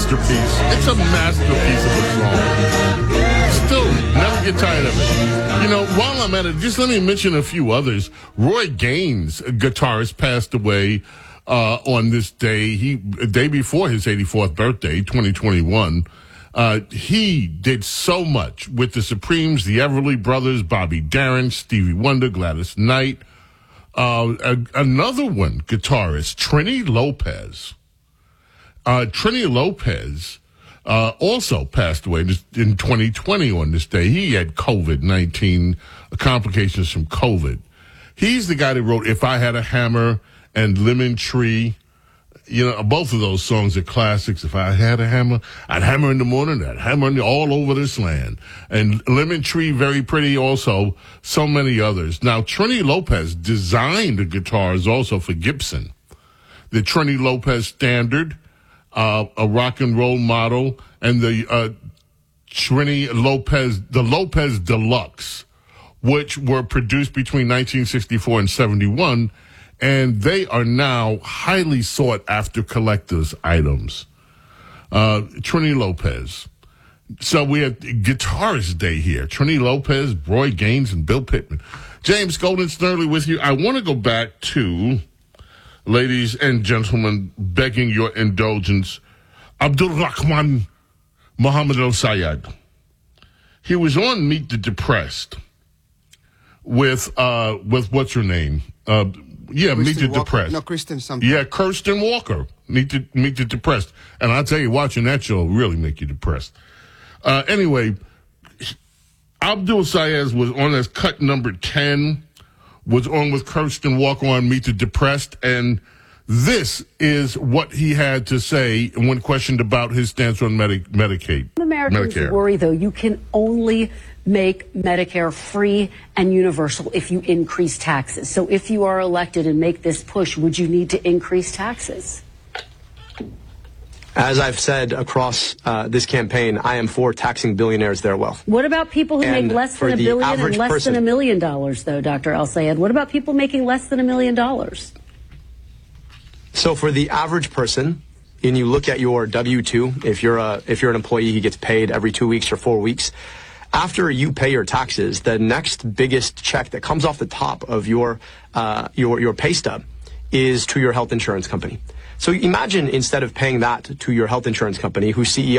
masterpiece. It's a masterpiece of a song. Still, never get tired of it. You know, while I'm at it, just let me mention a few others. Roy Gaines, a guitarist, passed away on this day. A day before his 84th birthday, 2021. He did so much with the Supremes, the Everly Brothers, Bobby Darin, Stevie Wonder, Gladys Knight. Another one, guitarist, Trini Lopez. Trini Lopez also passed away in 2020 on this day. He had COVID-19 complications from COVID. He's the guy that wrote If I Had a Hammer and Lemon Tree. You know, both of those songs are classics. If I had a hammer, I'd hammer in the morning, I'd hammer all over this land. And Lemon Tree, very pretty also. So many others. Now, Trini Lopez designed the guitars also for Gibson. The Trini Lopez Standard, a rock and roll model, and the Trini Lopez, the Lopez Deluxe, which were produced between 1964 and 71. And they are now highly sought after collector's items. Trini Lopez. So we have Guitarist Day here. Trini Lopez, Roy Gaines, and Bill Pittman. James Golden Snerdley with you. I want to go back to, ladies and gentlemen, begging your indulgence, Abdul Rahman Muhammad al-Sayed. He was on Meet the Depressed with what's her name? Meet the Depressed. No, Kristen something. Yeah, Kirsten Walker. Meet the Depressed. And I'll tell you, watching that show will really make you depressed. Anyway, Abdul Sayed was on as cut number 10, was on with Kirsten Walker on Meet the Depressed, and this is what he had to say when questioned about his stance on Medicaid. Americans worry, though, you can only make Medicare free and universal if you increase taxes. So if you are elected and make this push, would you need to increase taxes? As I've said across this campaign, I am for taxing billionaires their wealth. What about people who make less than $1 billion and less than $1 million, though, Dr. El-Sayed? What about people making less than $1 million? So for the average person, and you look at your W-2, if you're an employee who gets paid every 2 weeks or 4 weeks, after you pay your taxes, the next biggest check that comes off the top of your pay stub is to your health insurance company. So imagine instead of paying that to your health insurance company, whose CEO